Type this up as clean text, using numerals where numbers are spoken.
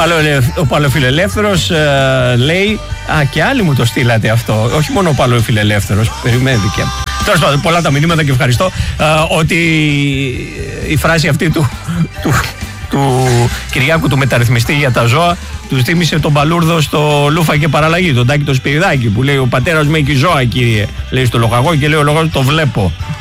Ο Παλαιοφιλελεύθερος λέει, και άλλοι μου το στείλατε αυτό, όχι μόνο ο Παλαιοφιλελεύθερος, περιμένετε. Τέλος πάντων, πολλά τα μηνύματα και ευχαριστώ, ότι η φράση αυτή του Κυριάκου του μεταρρυθμιστή για τα ζώα του θύμισε τον Παλούρδο στο Λούφα και Παραλλαγή, τον Τάκη το Σπυριδάκη, που λέει: ο πατέρας με έχει ζώα, κύριε, λέει στο λογαγό, και λέει ο λογαγός: το βλέπω.